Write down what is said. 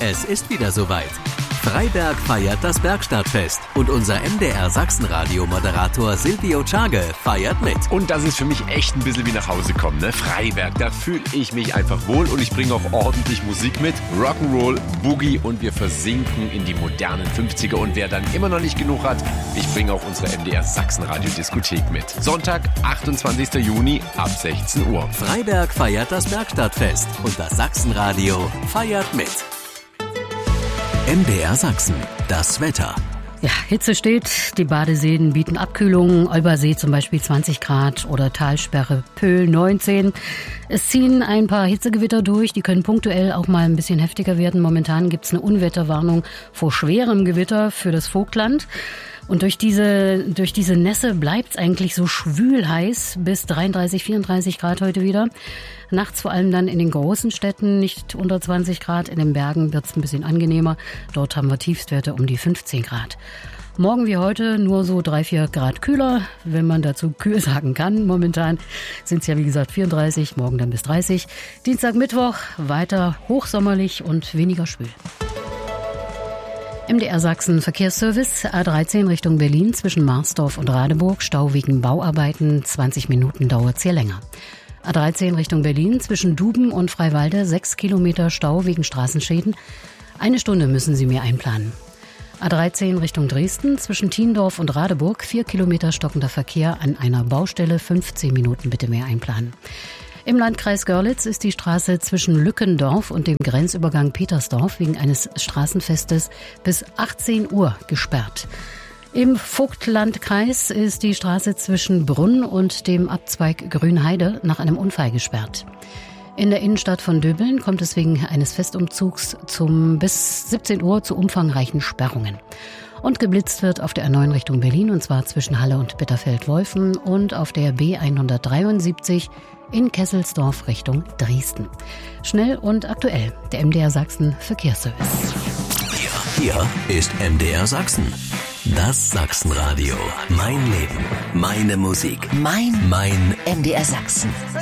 Es ist wieder soweit. Freiberg feiert das Bergstadtfest und unser MDR Sachsenradio-Moderator Silvio Czage feiert mit. Und das ist für mich echt ein bisschen wie nach Hause kommen, ne? Freiberg, da fühle ich mich einfach wohl und ich bringe auch ordentlich Musik mit. Rock'n'Roll, Boogie und wir versinken in die modernen 50er. Und wer dann immer noch nicht genug hat, ich bringe auch unsere MDR Sachsenradio-Diskothek mit. Sonntag, 28. Juni ab 16 Uhr. Freiberg feiert das Bergstadtfest und das Sachsenradio feiert mit. MDR Sachsen, das Wetter. Ja, Hitze steht, die Badeseen bieten Abkühlung, Olbersee zum Beispiel 20 Grad oder Talsperre Pöhl 19. Es ziehen ein paar Hitzegewitter durch, die können punktuell auch mal ein bisschen heftiger werden. Momentan gibt's eine Unwetterwarnung vor schwerem Gewitter für das Vogtland. Und durch diese Nässe bleibt's eigentlich so schwül heiß bis 33, 34 Grad heute wieder. Nachts vor allem dann in den großen Städten nicht unter 20 Grad. In den Bergen wird's ein bisschen angenehmer. Dort haben wir Tiefstwerte um die 15 Grad. Morgen wie heute nur so 3-4 Grad kühler, wenn man dazu kühl sagen kann. Momentan sind's ja wie gesagt 34, morgen dann bis 30. Dienstag, Mittwoch weiter hochsommerlich und weniger schwül. MDR Sachsen Verkehrsservice, A13 Richtung Berlin zwischen Marsdorf und Radeburg, Stau wegen Bauarbeiten, 20 Minuten dauert's hier länger. A13 Richtung Berlin zwischen Duben und Freiwalde, 6 Kilometer Stau wegen Straßenschäden. 1 Stunde müssen Sie mehr einplanen. A13 Richtung Dresden zwischen Thiendorf und Radeburg, 4 Kilometer stockender Verkehr an einer Baustelle, 15 Minuten bitte mehr einplanen. Im Landkreis Görlitz ist die Straße zwischen Lückendorf und dem Grenzübergang Petersdorf wegen eines Straßenfestes bis 18 Uhr gesperrt. Im Vogtlandkreis ist die Straße zwischen Brunn und dem Abzweig Grünheide nach einem Unfall gesperrt. In der Innenstadt von Döbeln kommt es wegen eines Festumzugs bis 17 Uhr zu umfangreichen Sperrungen. Und geblitzt wird auf der A9 Richtung Berlin, und zwar zwischen Halle und Bitterfeld-Wolfen und auf der B173 in Kesselsdorf Richtung Dresden. Schnell und aktuell, der MDR Sachsen Verkehrsservice. Hier ist MDR Sachsen. Das Sachsenradio. Mein Leben. Meine Musik. Mein MDR Sachsen.